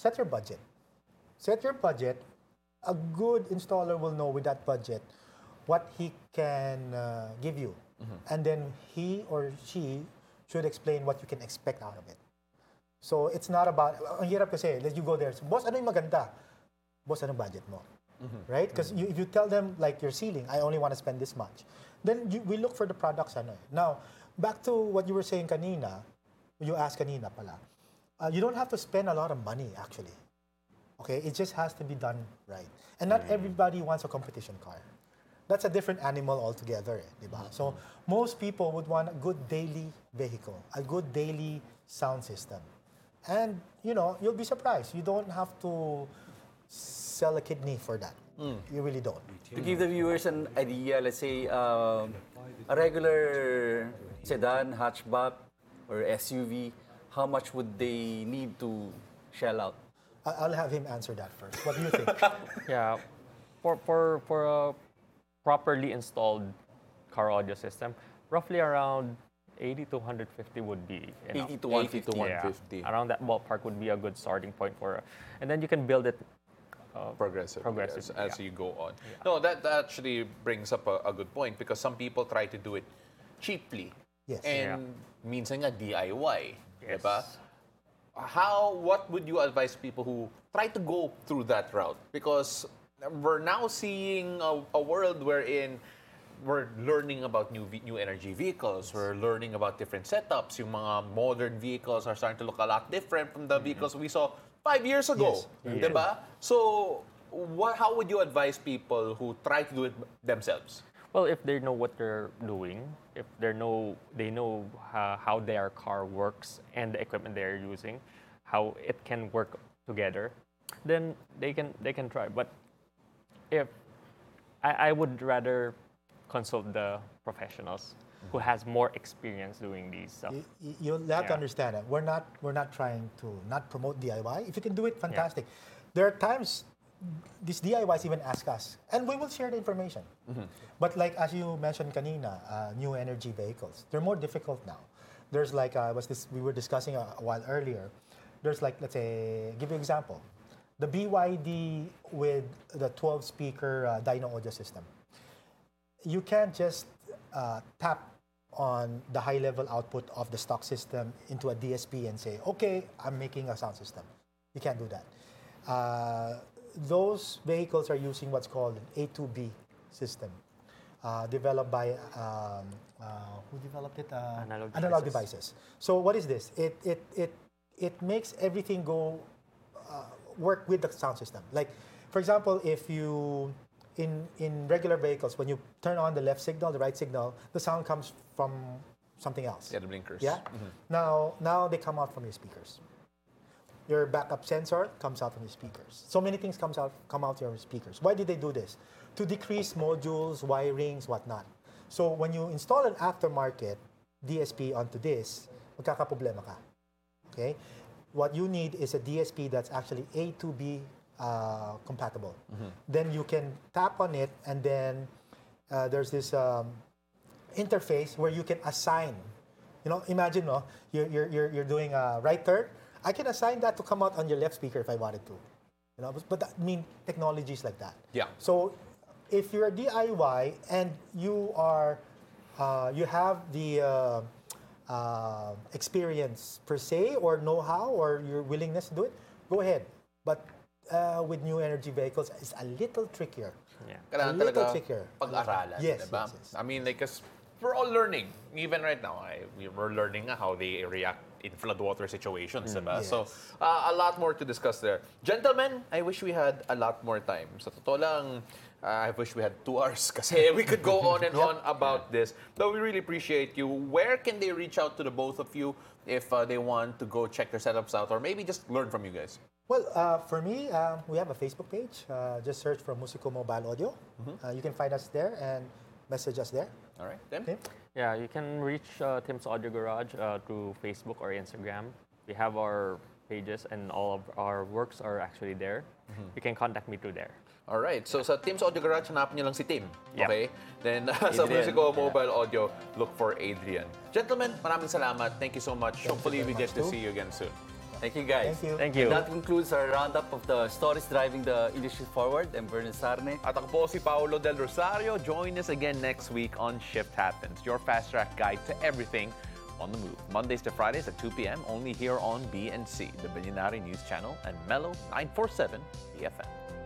set your budget. Set your budget. A good installer will know with that budget what he can give you. And then he or she should explain what you can expect out of it. So it's not about, ang hirap kasi, let you go there. So, boss, ano yung maganda? Boss, anong budget mo? Right? Because if you tell them like your ceiling, I only want to spend this much, then we look for the products. Now, back to what you were saying kanina, you asked kanina pala, you don't have to spend a lot of money actually. Okay? It just has to be done right. And not everybody wants a competition car. That's a different animal altogether. Diba? So most people would want a good daily vehicle, a good daily sound system. And, you'll be surprised. You don't have to sell a kidney for that. You really don't. To give the viewers an idea, let's say a regular sedan, hatchback, or SUV, how much would they need to shell out? I'll have him answer that first. What do you think? Yeah, for a properly installed car audio system, roughly around 80 to 150 would be enough. 80 to 150. 150. Yeah, around that ballpark would be a good starting point and then you can build it Progressively as yeah. you go on. No, that actually brings up a good point because some people try to do it cheaply. Yes. And minsan nga DIY, Yes. diba? What would you advise people who try to go through that route? Because we're now seeing a world wherein we're learning about new energy vehicles. We're learning about different setups. Yung mga modern vehicles are starting to look a lot different from the vehicles we saw 5 years ago. Yes. Diba? So, how would you advise people who try to do it themselves? Well, if they know what they're doing, if they know how their car works and the equipment they're using, how it can work together, then they can try. But if I would rather consult the professionals who has more experience doing these stuff. You have to Yeah. understand that we're not trying to not promote DIY. If you can do it, fantastic. There are times these DIYs even ask us, and we will share the information. But like as you mentioned kanina, new energy vehicles, they're more difficult now. There's like we were discussing a while earlier. There's like, let's say, give you an example, the BYD with the 12-speaker dyno audio system. You can't just tap on the high-level output of the stock system into a DSP and say, okay, I'm making a sound system. You can't do that. Those vehicles are using what's called an A2B system, developed by, who developed it? Analog Devices. So what is this? It makes everything work with the sound system. Like, for example, if you, in regular vehicles, when you turn on the left signal, the right signal, the sound comes from something else. Yeah, the blinkers. Yeah? Now they come out from your speakers. Your backup sensor comes out from your speakers. So many things come out from your speakers. Why did they do this? To decrease modules, wirings, whatnot. So when you install an aftermarket DSP onto this, magkakaproblema ka. Okay? What you need is a DSP that's actually A2B compatible. Then you can tap on it, and then there's this interface where you can assign. Imagine, you're doing a right turn. I can assign that to come out on your left speaker if I wanted to. But that technologies like that. Yeah. So if you're a DIY and you have the experience per se, or know-how, or your willingness to do it, go ahead. But with new energy vehicles, it's a little trickier. Yeah. Kailangan A little talaga trickier. pag-aralan, Yes, diba? yes. I mean, because we're all learning. Even right now, we're learning how they react in floodwater situations, diba? Yes. So, a lot more to discuss there. Gentlemen, I wish we had a lot more time. Sa totoo lang, I wish we had 2 hours kasi we could go on and on about this. But we really appreciate you. Where can they reach out to the both of you if they want to go check their setups out or maybe just learn from you guys? Well, for me, we have a Facebook page. Just search for Musico Mobile Audio. You can find us there and message us there. All right, Tim? Okay? Yeah, you can reach Tim's Audio Garage through Facebook or Instagram. We have our pages and all of our works are actually there. You can contact me through there. All right. So sa Tim's Audio Garage, hanapin niyo lang si Tim. Yep. Okay? Then sa Adrian. Musico Mobile Audio, look for Adrian. Gentlemen, maraming salamat. Thank you so much. Hopefully, very we get much to too. see you again soon. Thank you, guys. Thank you. Thank you. That concludes our roundup of the stories driving the industry forward. I'm Vernon Sarne. At ako po si Paolo Del Rosario. Join us again next week on Shift Happens, your fast track guide to everything on the move. Mondays to Fridays at 2 p.m. only here on BNC, the Billionaire News Channel, and Mellow 947 BFM.